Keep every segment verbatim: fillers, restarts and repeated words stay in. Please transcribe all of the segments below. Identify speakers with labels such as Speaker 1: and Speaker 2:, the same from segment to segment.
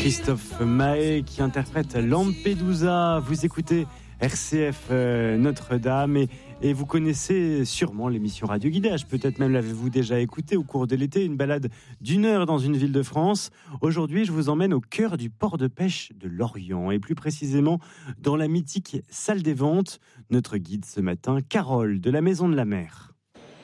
Speaker 1: Christophe Maé qui interprète Lampedusa. Vous écoutez R C F euh, Notre-Dame et, et vous connaissez sûrement l'émission Radio Guidage. Peut-être même l'avez-vous déjà écouté au cours de l'été, une balade d'une heure dans une ville de France. Aujourd'hui, je vous emmène au cœur du port de pêche de Lorient et plus précisément dans la mythique salle des ventes. Notre guide ce matin, Carole de la Maison de la Mer.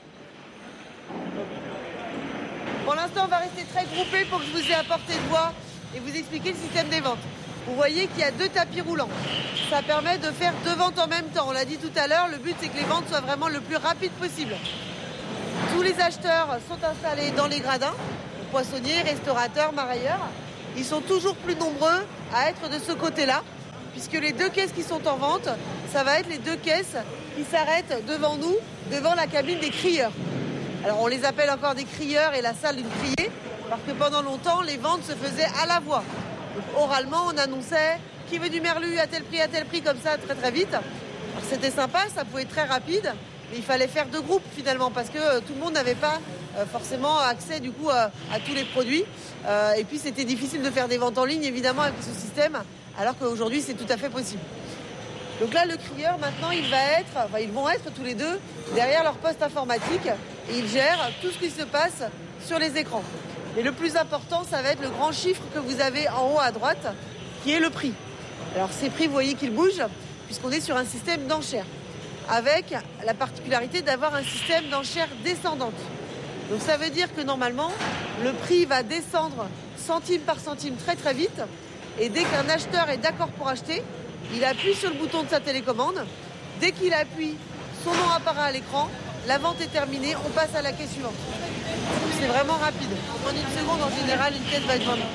Speaker 2: Pour l'instant, on va rester très groupés pour que je vous ai apporté de voix et vous expliquer le système des ventes. Vous voyez qu'il y a deux tapis roulants. Ça permet de faire deux ventes en même temps. On l'a dit tout à l'heure, le but c'est que les ventes soient vraiment le plus rapide possible. Tous les acheteurs sont installés dans les gradins, poissonniers, restaurateurs, marailleurs. Ils sont toujours plus nombreux à être de ce côté-là, puisque les deux caisses qui sont en vente, ça va être les deux caisses qui s'arrêtent devant nous, devant la cabine des crieurs. Alors on les appelle encore des crieurs et la salle d'une criée, parce que pendant longtemps, les ventes se faisaient à la voix. Donc, oralement, on annonçait qui veut du merlu à tel prix, à tel prix, comme ça, très très vite. Alors, c'était sympa, ça pouvait être très rapide, mais il fallait faire deux groupes finalement, parce que euh, tout le monde n'avait pas euh, forcément accès du coup à, à tous les produits. Euh, et puis c'était difficile de faire des ventes en ligne, évidemment, avec ce système, alors qu'aujourd'hui, c'est tout à fait possible. Donc là, le crieur, maintenant, il va être, enfin, ils vont être tous les deux derrière leur poste informatique et ils gèrent tout ce qui se passe sur les écrans. Et le plus important, ça va être le grand chiffre que vous avez en haut à droite, qui est le prix. Alors ces prix, vous voyez qu'ils bougent, puisqu'on est sur un système d'enchères, avec la particularité d'avoir un système d'enchères descendante. Donc ça veut dire que normalement, le prix va descendre centime par centime très très vite, et dès qu'un acheteur est d'accord pour acheter, il appuie sur le bouton de sa télécommande. Dès qu'il appuie, son nom apparaît à l'écran, la vente est terminée, on passe à la caisse suivante. C'est vraiment rapide. En une seconde, en général, une caisse va être vendue.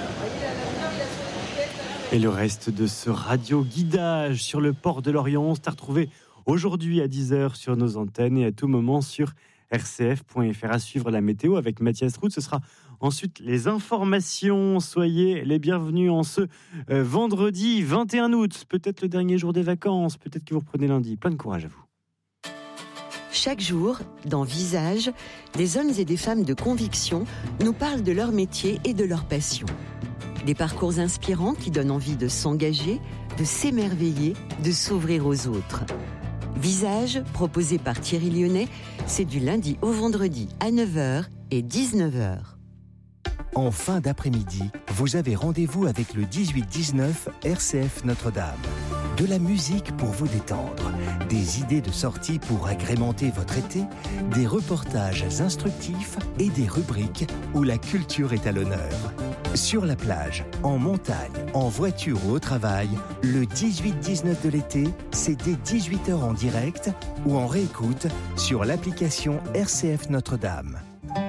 Speaker 1: Et le reste de ce radio guidage sur le port de Lorient, c'est à retrouver aujourd'hui à dix heures sur nos antennes et à tout moment sur r c f point f r. À suivre la météo avec Mathias Roux. Ce sera ensuite les informations. Soyez les bienvenus en ce euh, vendredi vingt et un août. Peut-être le dernier jour des vacances, peut-être que vous reprenez lundi. Plein de courage à vous.
Speaker 3: Chaque jour, dans Visage, des hommes et des femmes de conviction nous parlent de leur métier et de leur passion. Des parcours inspirants qui donnent envie de s'engager, de s'émerveiller, de s'ouvrir aux autres. Visage, proposé par Thierry Lyonnais, c'est du lundi au vendredi à neuf heures et dix-neuf heures.
Speaker 4: En fin d'après-midi, vous avez rendez-vous avec le dix-huit dix-neuf R C F Notre-Dame. De la musique pour vous détendre, des idées de sortie pour agrémenter votre été, des reportages instructifs et des rubriques où la culture est à l'honneur. Sur la plage, en montagne, en voiture ou au travail, le dix-huit dix-neuf de l'été, c'est dès dix-huit heures en direct ou en réécoute sur l'application R C F Notre-Dame.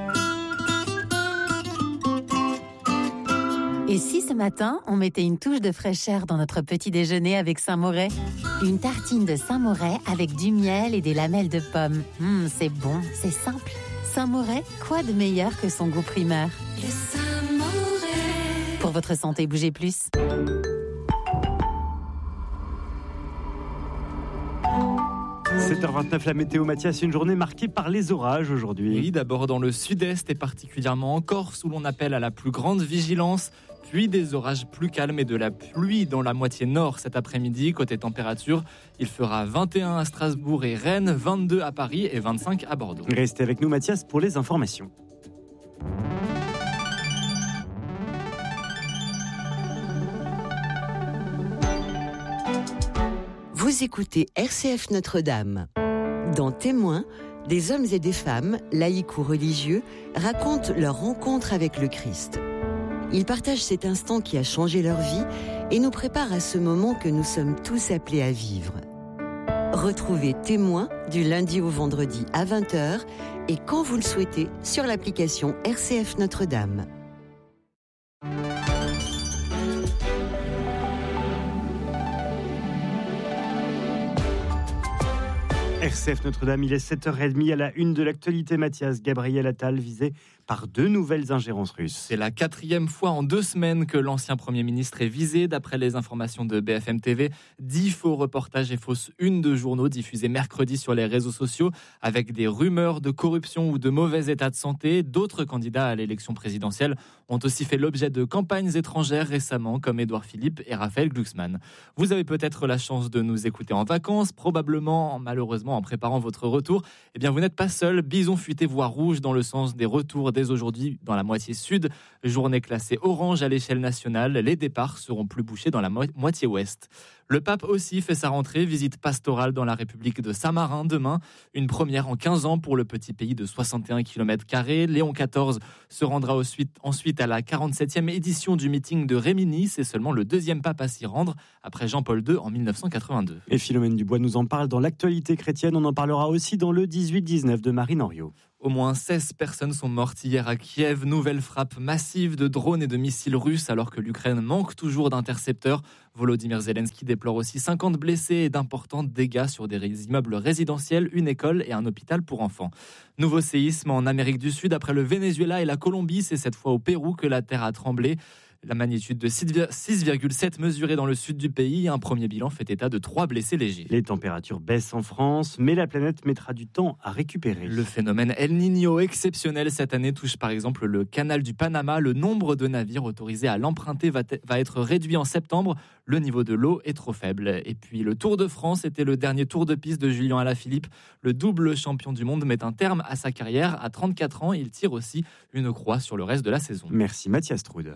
Speaker 5: Et si ce matin, on mettait une touche de fraîcheur dans notre petit déjeuner avec Saint-Moret ? Une tartine de Saint-Moret avec du miel et des lamelles de pommes. Mmh, c'est bon, c'est simple. Saint-Moret, quoi de meilleur que son goût primaire ?
Speaker 6: Le Saint-Moret.
Speaker 5: Pour votre santé, bougez plus.
Speaker 1: sept heures vingt-neuf, la météo, Mathias, une journée marquée par les orages aujourd'hui.
Speaker 7: Oui, d'abord dans le sud-est et particulièrement en Corse où l'on appelle à la plus grande vigilance, puis des orages plus calmes et de la pluie dans la moitié nord cet après-midi. Côté température, il fera vingt et un à Strasbourg et Rennes, vingt-deux à Paris et vingt-cinq à Bordeaux.
Speaker 1: Restez avec nous, Mathias, pour les informations.
Speaker 3: Vous écoutez R C F Notre-Dame. Dans Témoins, des hommes et des femmes, laïcs ou religieux, racontent leur rencontre avec le Christ. Ils partagent cet instant qui a changé leur vie et nous préparent à ce moment que nous sommes tous appelés à vivre. Retrouvez Témoins du lundi au vendredi à vingt heures et quand vous le souhaitez sur l'application R C F Notre-Dame.
Speaker 1: R C F Notre-Dame, il est sept heures trente à la une de l'actualité. Mathias, Gabriel Attal visé par deux nouvelles ingérences russes.
Speaker 7: C'est la quatrième fois en deux semaines que l'ancien Premier ministre est visé. D'après les informations de B F M T V, dix faux reportages et fausses unes de journaux diffusés mercredi sur les réseaux sociaux avec des rumeurs de corruption ou de mauvais état de santé. D'autres candidats à l'élection présidentielle ont aussi fait l'objet de campagnes étrangères récemment, comme Édouard Philippe et Raphaël Glucksmann. Vous avez peut-être la chance de nous écouter en vacances, probablement, malheureusement, en préparant votre retour. Eh bien, vous n'êtes pas seul. Bison futé voie rouge dans le sens des retours dès aujourd'hui dans la moitié sud. Journée classée orange à l'échelle nationale. Les départs seront plus bouchés dans la mo- moitié ouest. Le pape aussi fait sa rentrée, visite pastorale dans la République de Saint-Marin demain. Une première en quinze ans pour le petit pays de soixante et un kilomètres carrés. Léon quatorze se rendra ensuite à la quarante-septième édition du meeting de Rimini. C'est seulement le deuxième pape à s'y rendre, après Jean-Paul deux en dix-neuf cent quatre-vingt-deux.
Speaker 1: Et Philomène Dubois nous en parle dans l'actualité chrétienne. On en parlera aussi dans le dix-huit dix-neuf de Marine Henriot.
Speaker 7: Au moins seize personnes sont mortes hier à Kiev. Nouvelle frappe massive de drones et de missiles russes alors que l'Ukraine manque toujours d'intercepteurs. Volodymyr Zelensky déplore aussi cinquante blessés et d'importants dégâts sur des immeubles résidentiels, une école et un hôpital pour enfants. Nouveau séisme en Amérique du Sud après le Venezuela et la Colombie. C'est cette fois au Pérou que la terre a tremblé. La magnitude de six virgule sept mesurée dans le sud du pays. Un premier bilan fait état de trois blessés légers.
Speaker 1: Les températures baissent en France, mais la planète mettra du temps à récupérer.
Speaker 7: Le phénomène El Niño exceptionnel cette année touche par exemple le canal du Panama. Le nombre de navires autorisés à l'emprunter va, t- va être réduit en septembre. Le niveau de l'eau est trop faible. Et puis le Tour de France était le dernier tour de piste de Julien Alaphilippe. Le double champion du monde met un terme à sa carrière. À trente-quatre ans, il tire aussi une croix sur le reste de la saison.
Speaker 1: Merci Mathias Troude.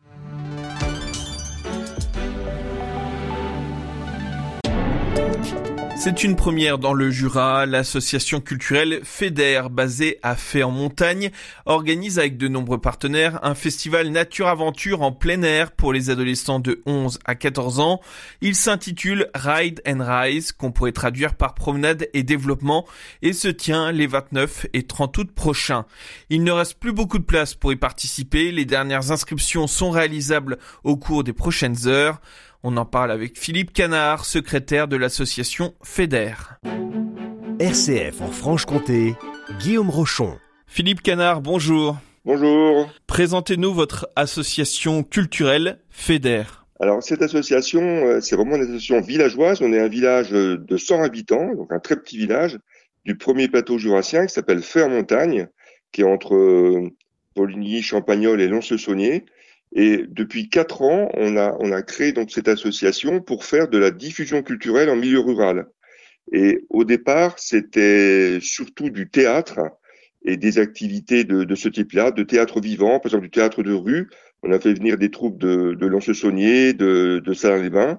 Speaker 8: C'est une première dans le Jura. L'association culturelle FEDER, basée à Fay-en-Montagne, organise avec de nombreux partenaires un festival nature-aventure en plein air pour les adolescents de onze à quatorze ans. Il s'intitule Ride and Rise, qu'on pourrait traduire par promenade et développement, et se tient les vingt-neuf et trente août prochains. Il ne reste plus beaucoup de place pour y participer. Les dernières inscriptions sont réalisables au cours des prochaines heures. On en parle avec Philippe Canard, secrétaire de l'association FEDER.
Speaker 4: R C F en Franche-Comté, Guillaume Rochon.
Speaker 8: Philippe Canard, bonjour.
Speaker 9: Bonjour.
Speaker 8: Présentez-nous votre association culturelle FEDER.
Speaker 9: Alors cette association, c'est vraiment une association villageoise. On est un village de cent habitants, donc un très petit village du premier plateau jurassien qui s'appelle Fay-en-Montagne, qui est entre Poligny, Champagnole et Lons-le-Saunier. Et depuis quatre ans, on a, on a créé donc cette association pour faire de la diffusion culturelle en milieu rural. Et au départ, c'était surtout du théâtre et des activités de, de ce type-là, de théâtre vivant, par exemple du théâtre de rue. On a fait venir des troupes de, de Lons-le-Saunier, de, de Salins-les-Bains.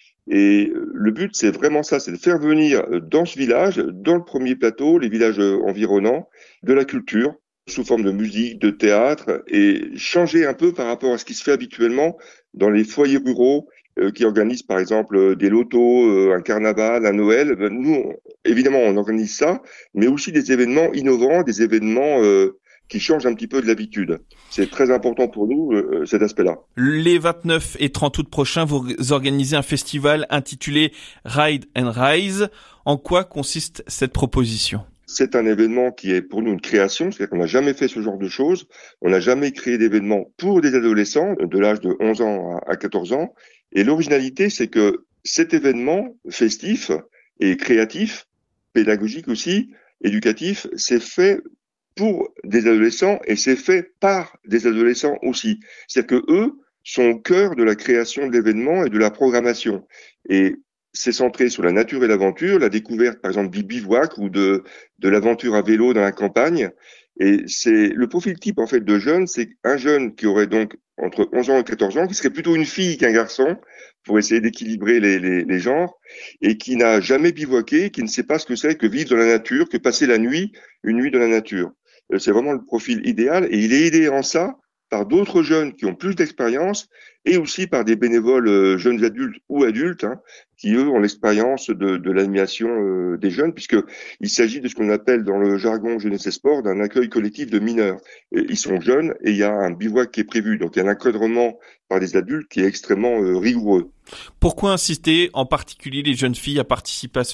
Speaker 9: Et le but, c'est vraiment ça, c'est de faire venir dans ce village, dans le premier plateau, les villages environnants, de la culture, sous forme de musique, de théâtre, et changer un peu par rapport à ce qui se fait habituellement dans les foyers ruraux euh, qui organisent par exemple des lotos, euh, un carnaval, un Noël. Ben, nous, on, évidemment, on organise ça, mais aussi des événements innovants, des événements euh, qui changent un petit peu de l'habitude. C'est très important pour nous, euh, cet aspect-là.
Speaker 8: Les vingt-neuf et trente août prochains, vous organisez un festival intitulé Ride and Rise. En quoi consiste cette proposition ?
Speaker 9: C'est un événement qui est pour nous une création, c'est-à-dire qu'on n'a jamais fait ce genre de choses. On n'a jamais créé d'événement pour des adolescents de l'âge de onze ans à quatorze ans. Et l'originalité, c'est que cet événement festif et créatif, pédagogique aussi, éducatif, c'est fait pour des adolescents et c'est fait par des adolescents aussi. C'est-à-dire que eux sont au cœur de la création de l'événement et de la programmation. Et c'est centré sur la nature et l'aventure, la découverte par exemple du bivouac ou de de l'aventure à vélo dans la campagne. Et c'est le profil type en fait de jeune, c'est un jeune qui aurait donc entre onze ans et quatorze ans, qui serait plutôt une fille qu'un garçon, pour essayer d'équilibrer les, les, les genres, et qui n'a jamais bivouaqué, qui ne sait pas ce que c'est que vivre dans la nature, que passer la nuit, une nuit dans la nature. C'est vraiment le profil idéal, et il est aidé en ça par d'autres jeunes qui ont plus d'expérience et aussi par des bénévoles euh, jeunes adultes ou adultes hein, qui, eux, ont l'expérience de, de l'animation euh, des jeunes, puisqu'il s'agit de ce qu'on appelle dans le jargon jeunesse et sport d'un accueil collectif de mineurs. Et ils sont jeunes et il y a un bivouac qui est prévu, donc il y a un encadrement par des adultes qui est extrêmement euh, rigoureux.
Speaker 8: Pourquoi inciter en particulier les jeunes filles à participer à ce festival ?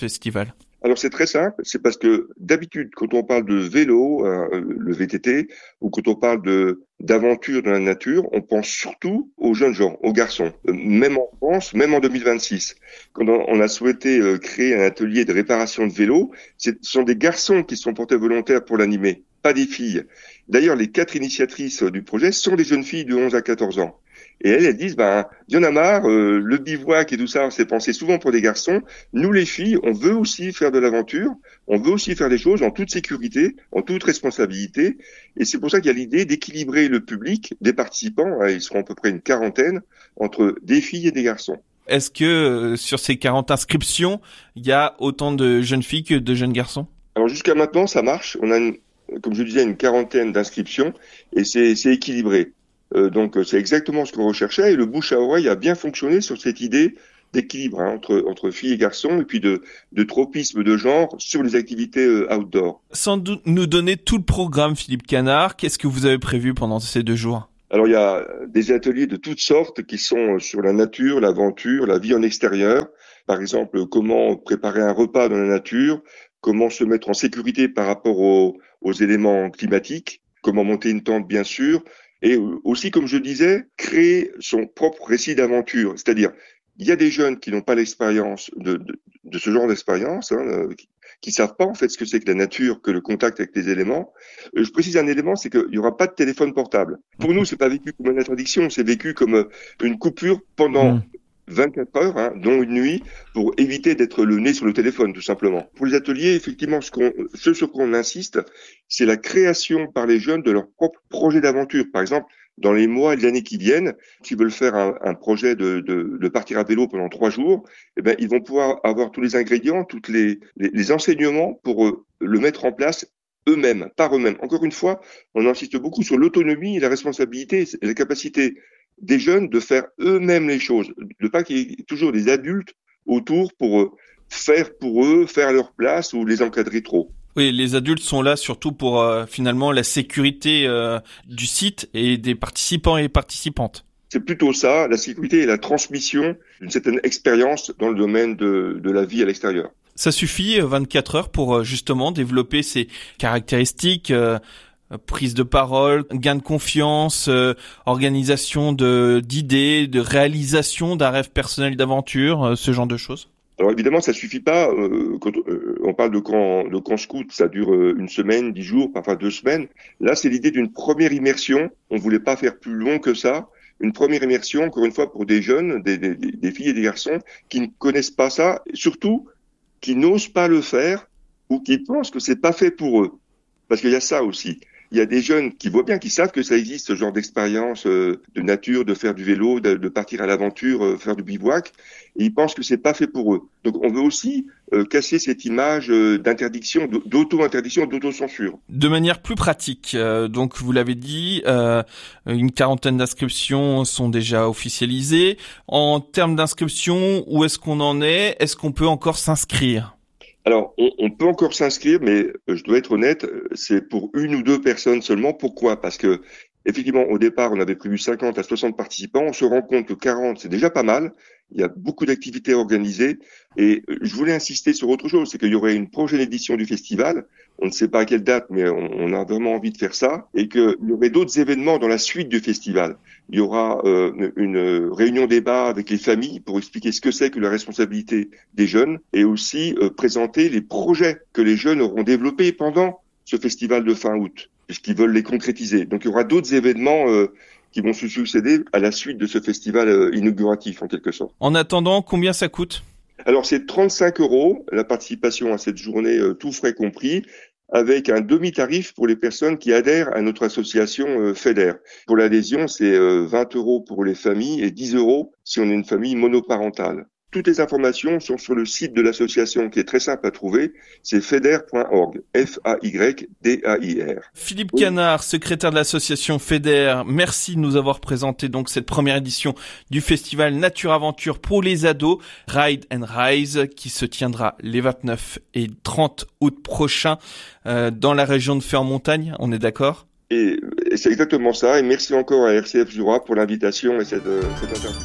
Speaker 9: Alors c'est très simple, c'est parce que d'habitude quand on parle de vélo, euh, le V T T, ou quand on parle de d'aventure dans la nature, on pense surtout aux jeunes gens, aux garçons. Euh, même en France, même en deux mille vingt-six, quand on, on a souhaité euh, créer un atelier de réparation de vélo, c'est, ce sont des garçons qui sont portés volontaires pour l'animer, pas des filles. D'ailleurs, les quatre initiatrices du projet sont des jeunes filles de onze à quatorze ans. Et elles, elles disent, ben, il y en a marre, euh, le bivouac et tout ça, c'est pensé souvent pour des garçons. Nous, les filles, on veut aussi faire de l'aventure, on veut aussi faire des choses en toute sécurité, en toute responsabilité. Et c'est pour ça qu'il y a l'idée d'équilibrer le public, des participants, hein, ils seront à peu près une quarantaine, entre des filles et des garçons.
Speaker 8: Est-ce que euh, sur ces quarante inscriptions, il y a autant de jeunes filles que de jeunes garçons?
Speaker 9: Alors jusqu'à maintenant, ça marche. On a, une, comme je disais, une quarantaine d'inscriptions et c'est, c'est équilibré. Euh, donc c'est exactement ce qu'on recherchait et le bouche à oreille a bien fonctionné sur cette idée d'équilibre hein, entre entre filles et garçons et puis de de tropisme de genre sur les activités euh, outdoor.
Speaker 8: Sans doute nous donner tout le programme, Philippe Canard, qu'est-ce que vous avez prévu pendant ces deux jours?
Speaker 9: Alors il y a des ateliers de toutes sortes qui sont sur la nature, l'aventure, la vie en extérieur. Par exemple, comment préparer un repas dans la nature, comment se mettre en sécurité par rapport aux, aux éléments climatiques, comment monter une tente bien sûr. Et aussi, comme je disais, créer son propre récit d'aventure. C'est-à-dire, il y a des jeunes qui n'ont pas l'expérience de, de, de ce genre d'expérience, hein, qui, qui savent pas en fait ce que c'est que la nature, que le contact avec les éléments. Je précise un élément, c'est qu'il y aura pas de téléphone portable. Pour nous, c'est pas vécu comme une interdiction, c'est vécu comme une coupure pendant mmh. vingt-quatre heures, hein, dont une nuit, pour éviter d'être le nez sur le téléphone, tout simplement. Pour les ateliers, effectivement, ce, qu'on, ce sur quoi on insiste, c'est la création par les jeunes de leur propre projet d'aventure. Par exemple, dans les mois et les années qui viennent, s'ils veulent faire un, un projet de, de, de partir à vélo pendant trois jours, eh ben, ils vont pouvoir avoir tous les ingrédients, tous les, les, les enseignements pour euh, le mettre en place eux-mêmes, par eux-mêmes. Encore une fois, on insiste beaucoup sur l'autonomie et la responsabilité et la capacité des jeunes de faire eux-mêmes les choses, de pas qu'il y ait toujours des adultes autour pour faire pour eux, faire leur place ou les encadrer trop.
Speaker 8: Oui, les adultes sont là surtout pour euh, finalement la sécurité euh, du site et des participants et participantes.
Speaker 9: C'est plutôt ça, la sécurité et la transmission d'une certaine expérience dans le domaine de, de la vie à l'extérieur.
Speaker 8: Ça suffit, vingt-quatre heures, pour justement développer ces caractéristiques euh, prise de parole, gain de confiance, euh, organisation de d'idées, de réalisation d'un rêve personnel d'aventure, euh, ce genre de choses?
Speaker 9: Alors évidemment, ça suffit pas. Euh, quand euh, on parle de camp, de camp scout, ça dure euh, une semaine, dix jours, parfois deux semaines. Là, c'est l'idée d'une première immersion. On voulait pas faire plus long que ça. Une première immersion, encore une fois, pour des jeunes, des, des, des filles et des garçons qui ne connaissent pas ça, et surtout qui n'osent pas le faire ou qui pensent que c'est pas fait pour eux. Parce qu'il y a ça aussi. Il y a des jeunes qui voient bien, qui savent que ça existe, ce genre d'expérience euh, de nature, de faire du vélo, de, de partir à l'aventure, euh, faire du bivouac, et ils pensent que c'est pas fait pour eux. Donc on veut aussi euh, casser cette image euh, d'interdiction, d'auto-interdiction, d'autocensure.
Speaker 8: De manière plus pratique, euh, donc vous l'avez dit, euh, une quarantaine d'inscriptions sont déjà officialisées. En termes d'inscription, où est-ce qu'on en est? Est-ce qu'on peut encore s'inscrire?
Speaker 9: Alors, on, on peut encore s'inscrire, mais je dois être honnête, c'est pour une ou deux personnes seulement. Pourquoi? Parce que, effectivement, au départ, on avait prévu cinquante à soixante participants. On se rend compte que quarante, c'est déjà pas mal. Il y a beaucoup d'activités organisées. Et je voulais insister sur autre chose, c'est qu'il y aurait une prochaine édition du festival. On ne sait pas à quelle date, mais on, on a vraiment envie de faire ça. Et qu'il y aurait d'autres événements dans la suite du festival. Il y aura euh, une réunion débat avec les familles pour expliquer ce que c'est que la responsabilité des jeunes et aussi euh, présenter les projets que les jeunes auront développés pendant ce festival de fin août, puisqu'ils veulent les concrétiser. Donc il y aura d'autres événements euh, qui vont se succéder à la suite de ce festival euh, inauguratif en quelque sorte.
Speaker 8: En attendant, combien ça coûte?
Speaker 9: Alors c'est trente-cinq euros la participation à cette journée, euh, tout frais compris, avec un demi-tarif pour les personnes qui adhèrent à notre association euh, FEDER. Pour l'adhésion, c'est euh, vingt euros pour les familles et dix euros si on est une famille monoparentale. Toutes les informations sont sur le site de l'association qui est très simple à trouver, c'est feder point org, F A Y D A I R.
Speaker 8: Philippe Canard, secrétaire de l'association FEDER, merci de nous avoir présenté donc cette première édition du festival Nature Aventure pour les ados, Ride and Rise, qui se tiendra les vingt-neuf et trente août prochains euh, dans la région de Fay-en-Montagne, on est d'accord?
Speaker 9: Et, et c'est exactement ça, et merci encore à R C F Jura pour l'invitation et cette, euh, cette interview.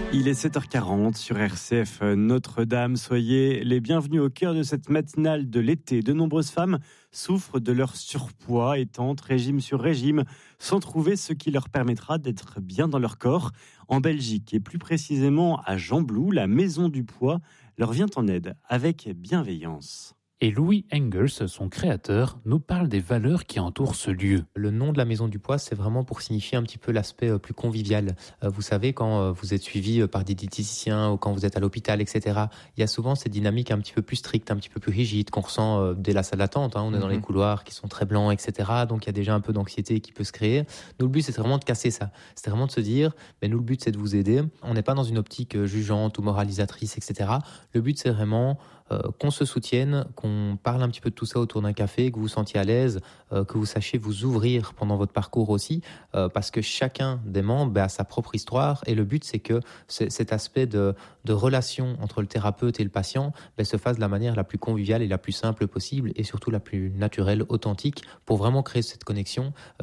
Speaker 1: Il est sept heures quarante sur R C F Notre-Dame. Soyez les bienvenus au cœur de cette matinale de l'été. De nombreuses femmes souffrent de leur surpoids et tentent, régime sur régime, sans trouver ce qui leur permettra d'être bien dans leur corps. En Belgique, et plus précisément à Gembloux, la Maison du Poids leur vient en aide avec bienveillance.
Speaker 10: Et Louis Engels, son créateur, nous parle des valeurs qui entourent ce lieu.
Speaker 11: Le nom de la Maison du Poids, c'est vraiment pour signifier un petit peu l'aspect plus convivial. Vous savez, quand vous êtes suivi par des diététiciens ou quand vous êtes à l'hôpital, et cetera, il y a souvent cette dynamique un petit peu plus stricte, un petit peu plus rigide, qu'on ressent dès la salle d'attente. Hein. On est mmh. dans les couloirs qui sont très blancs, et cetera. Donc il y a déjà un peu d'anxiété qui peut se créer. Nous, le but, c'est vraiment de casser ça. C'est vraiment de se dire, mais nous, le but, c'est de vous aider. On n'est pas dans une optique jugeante ou moralisatrice, et cetera. Le but, c'est vraiment Euh, qu'on se soutienne, qu'on parle un petit peu de tout ça autour d'un café, que vous vous sentiez à l'aise, euh, que vous sachiez vous ouvrir pendant votre parcours aussi, euh, parce que chacun des membres bah, a sa propre histoire, et le but c'est que c- cet aspect de, de relation entre le thérapeute et le patient bah, se fasse de la manière la plus conviviale et la plus simple possible, et surtout la plus naturelle, authentique, pour vraiment créer cette connexion.